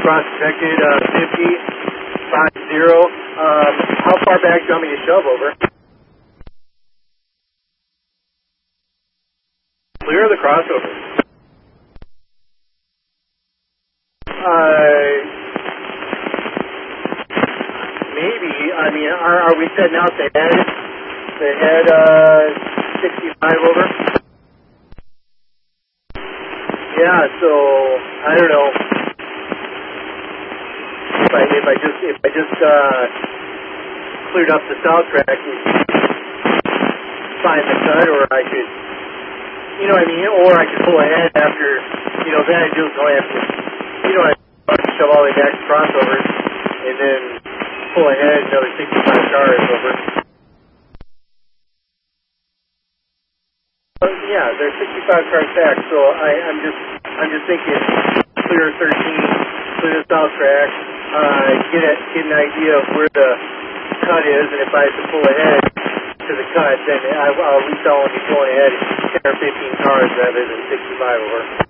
cross detected, 50, 50. How far back do you want me to shove, over? Clear of the crossover. Maybe. I mean, are we setting out the head? The head, 65 over? Yeah, so, I don't know. If I just cleared up the south track and find the cut, or I could, you know what I mean, or I could pull ahead after, you know, then I just only have to, you know, I shove all the way back to crossovers, and then pull ahead another 65 cars over. Yeah, they're 65 cars back, so I'm just thinking, clear 13, clear the south track, get an idea of where the cut is, and if I have to pull ahead to the cut, then at least I'll only be pulling ahead 10 or 15 cars rather than 65 over.